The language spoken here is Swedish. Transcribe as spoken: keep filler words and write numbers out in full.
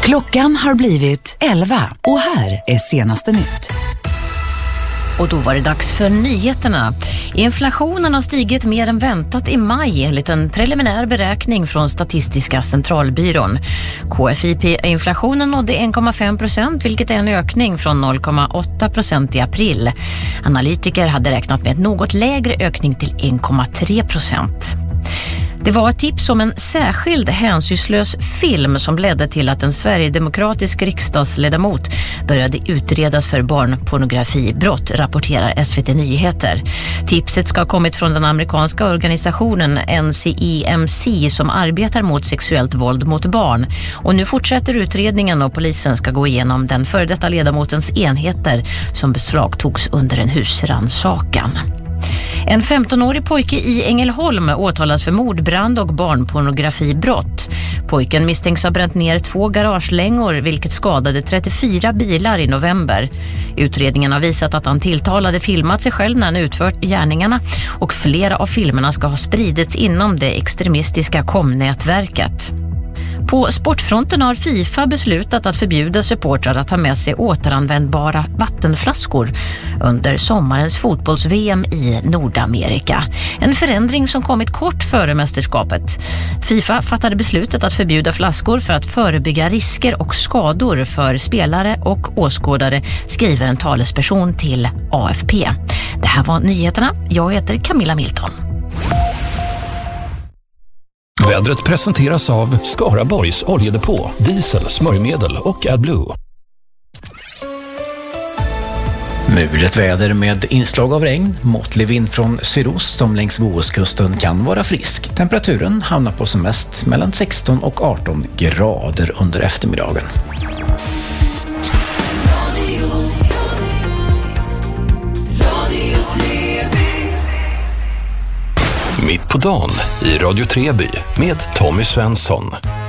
Klockan har blivit elva och här är senaste nytt. Och då var det dags för nyheterna. Inflationen har stigit mer än väntat i maj enligt en preliminär beräkning från Statistiska centralbyrån. K F I P-inflationen nådde en komma fem procent, vilket är en ökning från noll komma åtta procent i april. Analytiker hade räknat med ett något lägre ökning till en komma tre procent. Det var ett tips om en särskild hänsynslös film som ledde till att en sverigedemokratisk riksdagsledamot började utredas för barnpornografibrott, rapporterar S V T Nyheter. Tipset ska ha kommit från den amerikanska organisationen N C I M C som arbetar mot sexuellt våld mot barn. Och nu fortsätter utredningen och polisen ska gå igenom den före detta ledamotens enheter som beslagtogs under en husrannsakan. En femtonårig pojke i Ängelholm åtalas för mordbrand och barnpornografibrott. Pojken misstänks ha bränt ner två garagelängor vilket skadade trettiofyra bilar i november. Utredningen har visat att han tilltalade filmat sig själv när han utfört gärningarna och flera av filmerna ska ha spridits inom det extremistiska komnätverket. På sportfronten har FIFA beslutat att förbjuda supportrar att ha med sig återanvändbara vattenflaskor under sommarens fotbolls-V M i Nordamerika. En förändring som kommit kort före mästerskapet. FIFA fattade beslutet att förbjuda flaskor för att förebygga risker och skador för spelare och åskådare, skriver en talesperson till A F P. Det här var nyheterna. Jag heter Camilla Milton. Vädret presenteras av Skaraborgs oljedepå, diesel, smörjmedel och AdBlue. Mulet väder med inslag av regn, måttlig vind från sydost som längs Bohuskusten kan vara frisk. Temperaturen hamnar på som mest mellan sexton och arton grader under eftermiddagen. Mitt på dagen i Radio Treby med Tommy Svensson.